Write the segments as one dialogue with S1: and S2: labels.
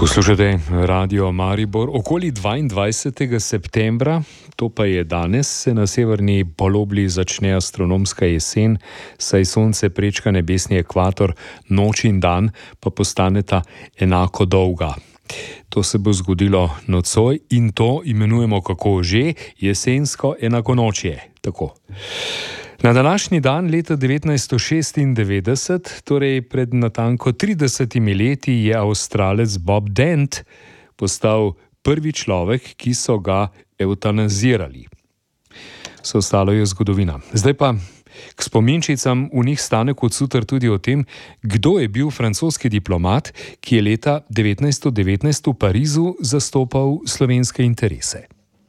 S1: Poslušate Radio Maribor. Okoli 22. septembra, to pa je danes, se na severni polobli začne astronomska jesen, saj sonce prečka nebesni ekvator, noč in dan pa postaneta enako dolga. To se bo zgodilo nocoj in to imenujemo kako že, jesensko enakonočje. Tako. Na današnji dan leta 1996, torej pred natanko 30 leti, je Avstralec Bob Dent postal prvi človek, ki so ga evtanazirali. Vse ostalo je zgodovina. Zdaj pa k spominčicam v njih stane kot suter tudi o tem, kdo je bil francoski diplomat, ki je leta 1919 v Parizu zastopal slovenske interese.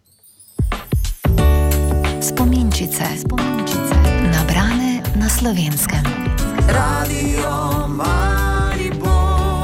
S2: Spominčice. Nabrane na Slovenskem. Radio Maribor.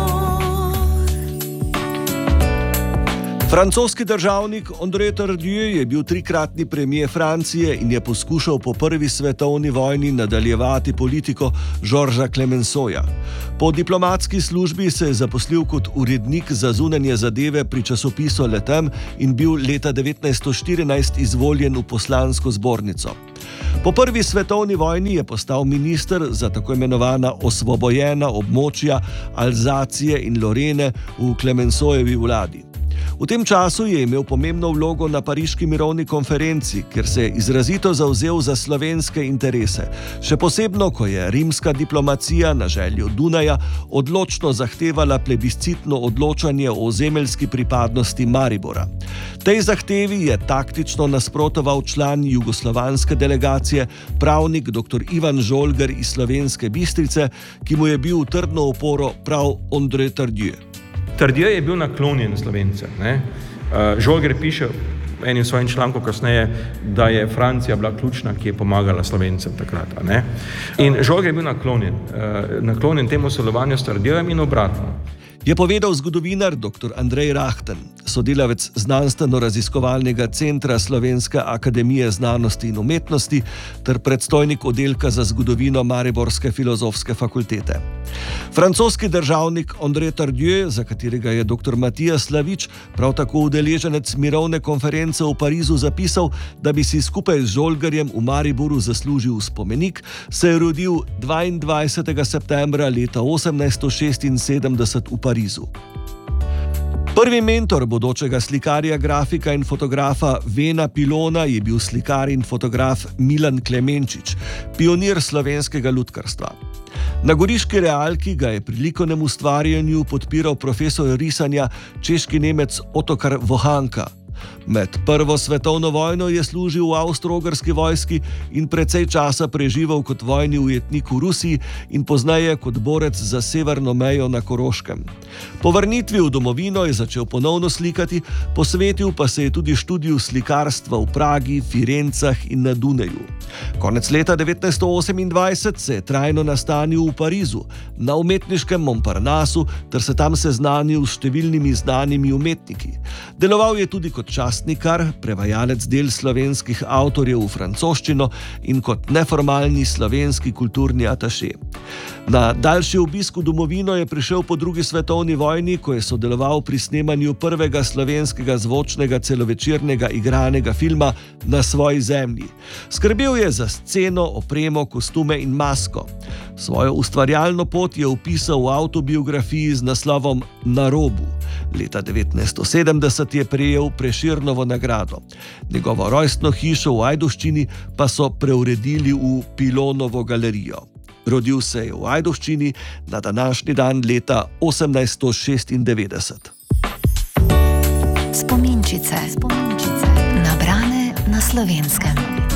S3: Francoski državnik André Tardieu je bil trikratni premijer Francije in je poskušal po prvi svetovni vojni nadaljevati politiko Georgesa Clemenceauja. Po diplomatski službi se je zaposlil kot urednik za zunanje zadeve pri časopisu Le Temps in bil leta 1914 izvoljen v poslansko zbornico. Po prvi svetovni vojni je postal minister za tako imenovana osvobojena območja Alzacije in Lorene v Clemenceujevi vladi. V tem času je imel pomembno vlogo na pariški mirovni konferenci, kjer se je izrazito zavzel za slovenske interese, še posebno, ko je rimska diplomacija na željo Dunaja odločno zahtevala plebiscitno odločanje o ozemeljski pripadnosti Maribora. Tej zahtevi je taktično nasprotoval član jugoslovanske delegacije, pravnik dr. Ivan Žolger iz Slovenske Bistrice, ki mu je bil v trdno oporo prav André Tardieu.
S4: Tardieu je bil naklonjen Slovencem. Žolger piše v enem svojim članku kasneje, da je Francija bila ključna, ki je pomagala Slovencem takrat. In Žolger je bil naklonjen temu sodelovanju s Tardieujem in obratno.
S3: Je povedal zgodovinar dr. Andrej Rahten, sodelavec znanstveno-raziskovalnega centra Slovenske akademije znanosti in umetnosti ter predstojnik oddelka za zgodovino Mariborske filozofske fakultete. Francoski državnik André Tardieu, za katerega je dr. Matija Slavič, prav tako udeleženec mirovne konference v Parizu, zapisal, da bi si skupaj z Žolgerjem v Mariboru zaslužil spomenik, se je rodil 22. septembra leta 1876 v Parizu. Prvi mentor bodočega slikarja, grafika in fotografa Vena Pilona je bil slikar in fotograf Milan Klemenčič, pionir slovenskega lutkarstva. Na goriški realki ga je pri likovnem ustvarjanju podpiral profesor risanja češki Nemec Otakar Vohanka. Med Prvo svetovno vojno je služil v Avstro-Ogrski vojski in precej časa preživel kot vojni ujetnik v Rusiji in pozneje kot borec za severno mejo na Koroškem. Po vrnitvi v domovino je začel ponovno slikati, posvetil pa se je tudi študiju slikarstva v Pragi, Firencah in na Dunaju. Konec leta 1928 se je trajno nastanil v Parizu, na umetniškem Montparnassu, ter se tam seznanil s številnimi znanimi umetniki. Deloval je tudi kot častnikar, prevajalec del slovenskih avtorjev v francoščino in kot neformalni slovenski kulturni ataše. Na daljši obisk v domovino je prišel po drugi svetovni vojni, ko je sodeloval pri snemanju prvega slovenskega zvočnega celovečernega igranega filma Na svoji zemlji. Skrbel je za sceno, opremo, kostume in masko. Svojo ustvarjalno pot je opisal v avtobiografiji z naslovom Na robu. Leta 1970 je prejel Prešernovo nagrado. Njegovo rojstno hišo v Ajdovščini pa so preuredili v Pilonovo galerijo. Rodil se je v Ajdovščini na današnji dan leta 1896.
S2: Spominčice. Nabrane na Slovenskem.